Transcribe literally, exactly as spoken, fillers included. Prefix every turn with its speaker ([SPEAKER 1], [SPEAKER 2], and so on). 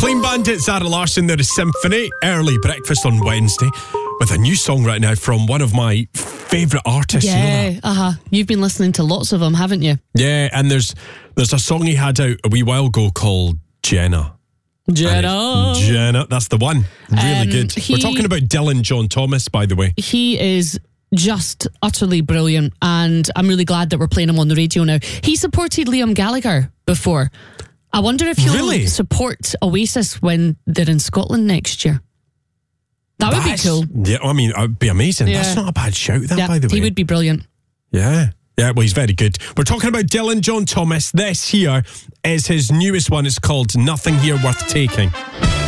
[SPEAKER 1] Clean Bandit, Zara Larsson, there is Symphony, early breakfast on Wednesday, with a new song right now from one of my favourite artists.
[SPEAKER 2] Yeah,
[SPEAKER 1] you know
[SPEAKER 2] uh-huh. You've been listening to lots of them, haven't you?
[SPEAKER 1] Yeah, and there's there's a song he had out a wee while ago called Jenna.
[SPEAKER 2] Jenna.
[SPEAKER 1] Jenna, that's the one. Really
[SPEAKER 2] Um,
[SPEAKER 1] good.
[SPEAKER 2] he-
[SPEAKER 1] We're talking about Dylan John Thomas, by the way.
[SPEAKER 2] He is just utterly brilliant, and I'm really glad that we're playing him on the radio now. He supported Liam Gallagher before. I wonder if he'll
[SPEAKER 1] Really?
[SPEAKER 2] support Oasis when they're in Scotland next year. That would
[SPEAKER 1] That's-
[SPEAKER 2] be cool.
[SPEAKER 1] Yeah, I mean, it would be amazing.
[SPEAKER 2] Yeah.
[SPEAKER 1] That's not a bad shout, that,
[SPEAKER 2] Yeah,
[SPEAKER 1] by the way.
[SPEAKER 2] he would be brilliant.
[SPEAKER 1] Yeah. Yeah, well, he's very good. We're talking about Dylan John Thomas. This here is his newest one. It's called Nothing Here Worth Taking.